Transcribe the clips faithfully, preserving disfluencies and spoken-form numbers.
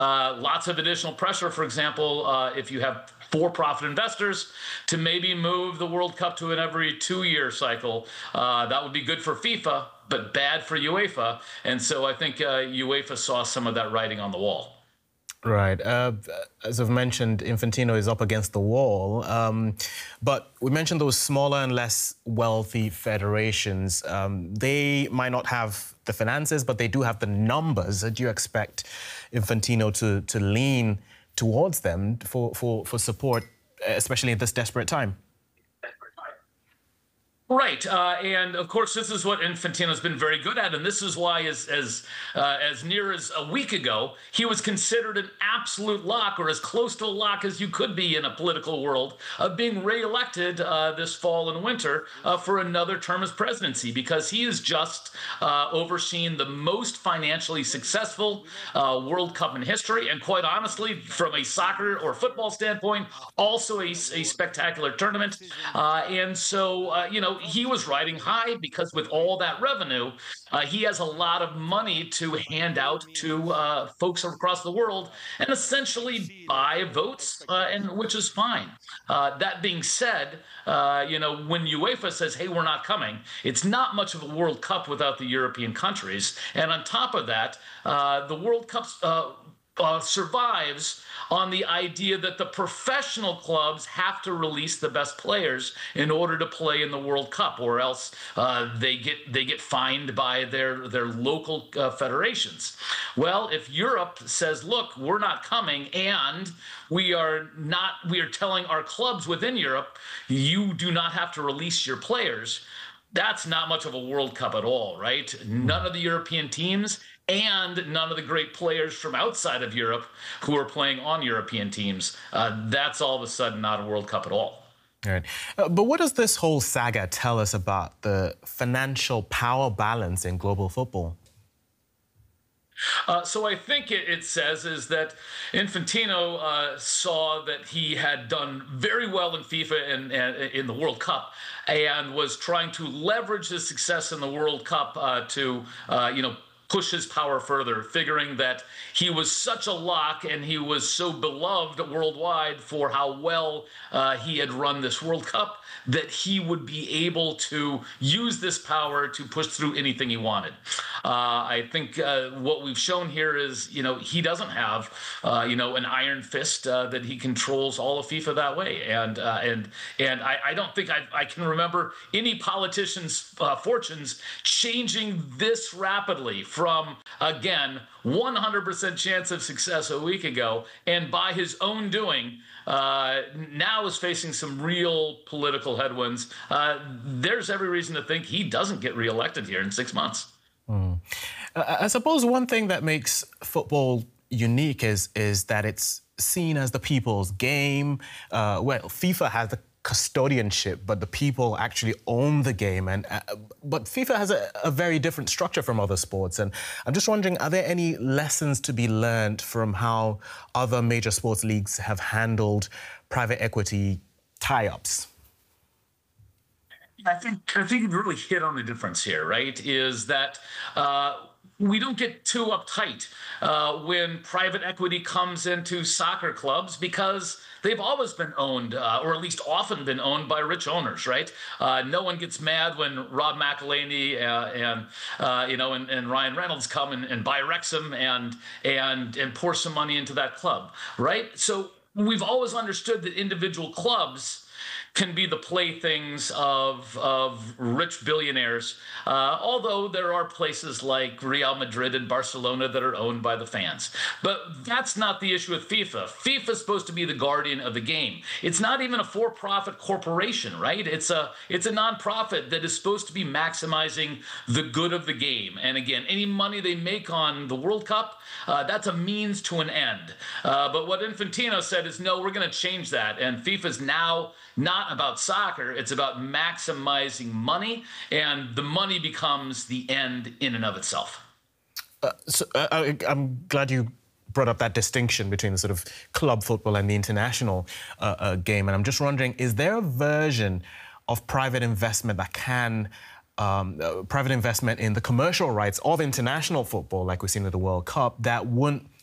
Uh, lots of additional pressure, for example, uh, if you have for-profit investors to maybe move the World Cup to an every two-year cycle. Uh, that would be good for FIFA, but bad for UEFA. And so I think uh, UEFA saw some of that writing on the wall. Right. Uh, as I've mentioned, Infantino is up against the wall. Um, but we mentioned those smaller and less wealthy federations. Um, they might not have the finances, but they do have the numbers. Do you expect Infantino to, to lean towards them for, for, for support, especially at this desperate time? Right, uh, and of course, this is what Infantino's been very good at, and this is why, as as uh, as near as a week ago, he was considered an absolute lock, or as close to a lock as you could be in a political world, of being re-elected uh, this fall and winter uh, for another term as presidency, because he has just uh, overseen the most financially successful uh, World Cup in history, and quite honestly, from a soccer or football standpoint, also a, a spectacular tournament, uh, and so uh, you know. He was riding high because with all that revenue, uh, he has a lot of money to hand out to uh, folks across the world and essentially buy votes, uh, and which is fine. Uh, that being said, uh, you know, when UEFA says, hey, we're not coming, it's not much of a World Cup without the European countries. And on top of that, uh, the World Cup's uh, Uh, survives on the idea that the professional clubs have to release the best players in order to play in the World Cup, or else uh, they get they get fined by their their local uh, federations. Well, if Europe says, "Look, we're not coming," and we are not, we are telling our clubs within Europe, you do not have to release your players. That's not much of a World Cup at all, right? None of the European teams and none of the great players from outside of Europe who are playing on European teams. Uh, that's all of a sudden not a World Cup at all. All right. Uh, but what does this whole saga tell us about the financial power balance in global football? Uh, so I think it, it says is that Infantino uh, saw that he had done very well in FIFA and, and in the World Cup, and was trying to leverage his success in the World Cup uh, to, uh, you know, push his power further, figuring that he was such a lock and he was so beloved worldwide for how well uh, he had run this World Cup, that he would be able to use this power to push through anything he wanted. Uh, I think uh, what we've shown here is, you know, he doesn't have, uh, you know, an iron fist uh, that he controls all of FIFA that way. And uh, and and I, I don't think I, I can remember any politician's uh, fortunes changing this rapidly from, again, one hundred percent chance of success a week ago, and by his own doing, uh, now is facing some real political headwinds. Uh, there's every reason to think he doesn't get reelected here in six months. Mm. Uh, I suppose one thing that makes football unique is is that it's seen as the people's game. Uh, well, FIFA has the custodianship, but the people actually own the game. And uh, but FIFA has a, a very different structure from other sports. And I'm just wondering, are there any lessons to be learned from how other major sports leagues have handled private equity tie-ups? I think I think you really hit on the difference here, right? Is that uh, we don't get too uptight uh, when private equity comes into soccer clubs, because they've always been owned, uh, or at least often been owned by rich owners, right? Uh, no one gets mad when Rob McElhenney uh, and uh, you know and, and Ryan Reynolds come and, and buy Wrexham and and and pour some money into that club, right? So we've always understood that individual clubs can be the playthings of, of rich billionaires, uh, although there are places like Real Madrid and Barcelona that are owned by the fans. But that's not the issue with FIFA. FIFA is supposed to be the guardian of the game. It's not even a for-profit corporation, right? It's a, it's a nonprofit that is supposed to be maximizing the good of the game. And again, any money they make on the World Cup, uh, that's a means to an end. Uh, but what Infantino said is, no, we're going to change that. And FIFA's now not about soccer, it's about maximizing money, and the money becomes the end in and of itself. Uh, so, uh, I, I'm glad you brought up that distinction between the sort of club football and the international uh, uh, game, and I'm just wondering, is there a version of private investment that can Um, uh, private investment in the commercial rights of international football, like we've seen at the World Cup, that wouldn't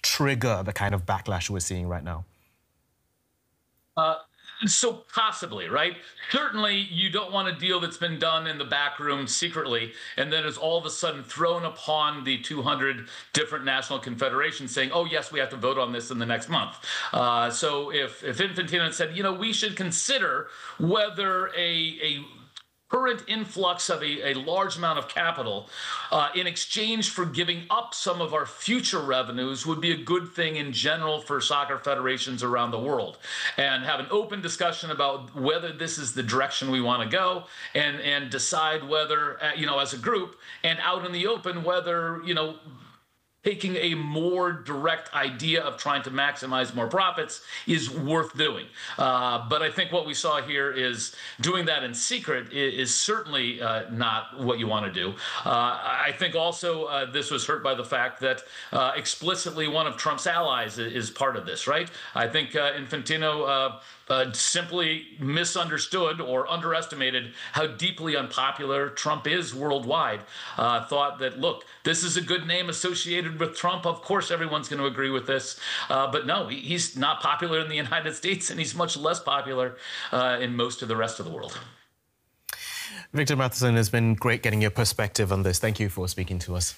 trigger the kind of backlash we're seeing right now? Uh, so possibly, right? Certainly, you don't want a deal that's been done in the back room secretly and then is all of a sudden thrown upon the two hundred different national confederations saying, oh, yes, we have to vote on this in the next month. Uh, so if, if Infantino had said, you know, we should consider whether a, a current influx of a, a large amount of capital uh, in exchange for giving up some of our future revenues would be a good thing in general for soccer federations around the world, and have an open discussion about whether this is the direction we want to go, and and decide whether, uh, you know, as a group and out in the open, whether, you know, taking a more direct idea of trying to maximize more profits is worth doing. Uh, but I think what we saw here is doing that in secret is, is certainly uh, not what you want to do. Uh, I think also uh, this was hurt by the fact that uh, explicitly one of Trump's allies is part of this, right? I think uh, Infantino uh, Uh, simply misunderstood or underestimated how deeply unpopular Trump is worldwide. Uh, thought that, look, this is a good name associated with Trump. Of course, everyone's going to agree with this. Uh, but no, he, he's not popular in the United States, and he's much less popular uh, in most of the rest of the world. Victor Matheson, it's been great getting your perspective on this. Thank you for speaking to us.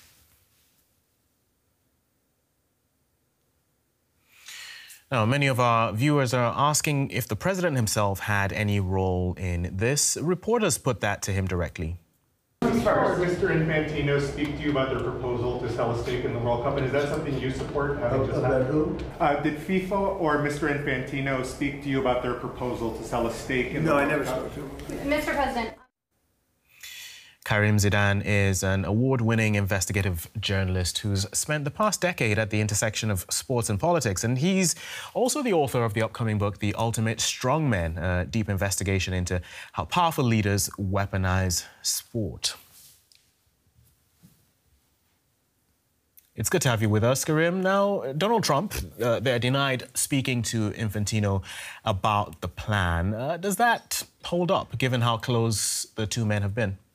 Now, many of our viewers are asking if the president himself had any role in this. Reporters put that to him directly. Did Mister Infantino speak to you about their proposal to sell a stake in the World Cup, and is that something you support? Having just about who? Uh, did FIFA or Mister Infantino speak to you about their proposal to sell a stake in no, the I World never Cup? spoke to him. Mister President. Karim Zidane is an award-winning investigative journalist who's spent the past decade at the intersection of sports and politics, and he's also the author of the upcoming book, The Ultimate Strongman, a deep investigation into how powerful leaders weaponize sport. It's good to have you with us, Karim. Now, Donald Trump, uh, they're denied speaking to Infantino about the plan. Uh, does that hold up, given how close the two men have been?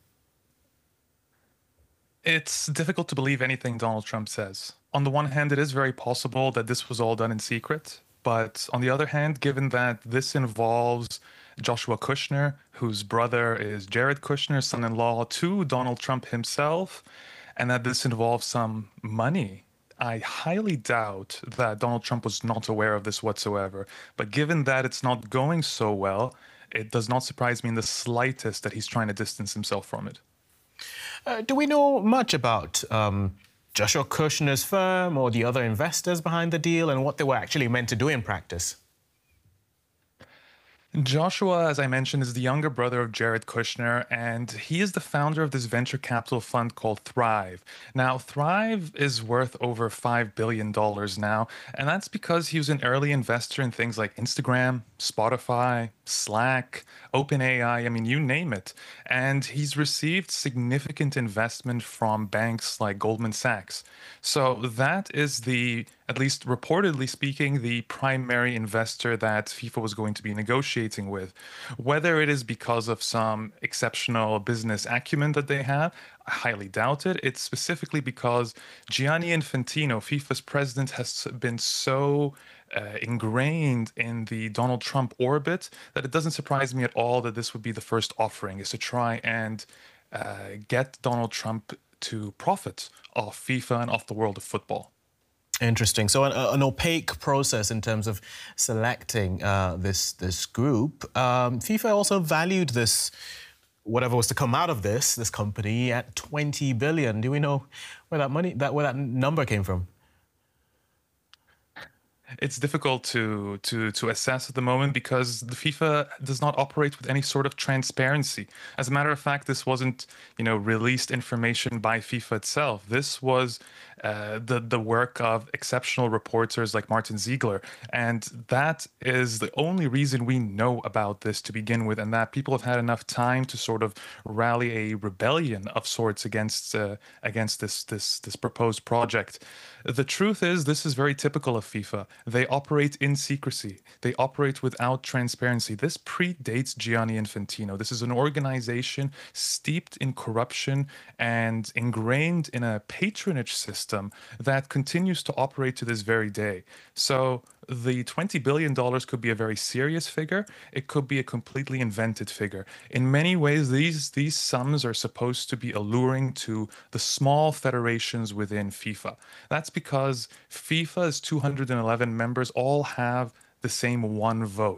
It's difficult to believe anything Donald Trump says. On the one hand, it is very possible that this was all done in secret. But on the other hand, given that this involves Joshua Kushner, whose brother is Jared Kushner, son-in-law to Donald Trump himself, and that this involves some money, I highly doubt that Donald Trump was not aware of this whatsoever. But given that it's not going so well, it does not surprise me in the slightest that he's trying to distance himself from it. Uh, do we know much about um, Joshua Kushner's firm or the other investors behind the deal and what they were actually meant to do in practice? Joshua, as I mentioned, is the younger brother of Jared Kushner, and he is the founder of this venture capital fund called Thrive. Now, Thrive is worth over five billion dollars now, and that's because he was an early investor in things like Instagram, Spotify, Slack, OpenAI, I mean, you name it. And he's received significant investment from banks like Goldman Sachs. So that is the, at least reportedly speaking, the primary investor that FIFA was going to be negotiating with. Whether it is because of some exceptional business acumen that they have, I highly doubt it. It's specifically because Gianni Infantino, FIFA's president, has been so uh, ingrained in the Donald Trump orbit that it doesn't surprise me at all that this would be the first offering, is to try and uh, get Donald Trump to profit off FIFA and off the world of football. Interesting. So an, an opaque process in terms of selecting uh, this this group. Um, FIFA also valued this, whatever was to come out of this, this company, at twenty billion. Do we know where that money, that where that number came from? It's difficult to, to, to assess at the moment because the FIFA does not operate with any sort of transparency. As a matter of fact, this wasn't, you know, released information by FIFA itself. This was uh, the, the work of exceptional reporters like Martin Ziegler. And that is the only reason we know about this to begin with, and that people have had enough time to sort of rally a rebellion of sorts against uh, against this, this, this proposed project. The truth is, this is very typical of FIFA. They operate in secrecy. They operate without transparency. This predates Gianni Infantino. This is an organization steeped in corruption and ingrained in a patronage system that continues to operate to this very day. So the twenty billion dollars could be a very serious figure. It could be a completely invented figure. In many ways, these, these sums are supposed to be alluring to the small federations within FIFA. That's because FIFA's two hundred eleven members all have the same one vote.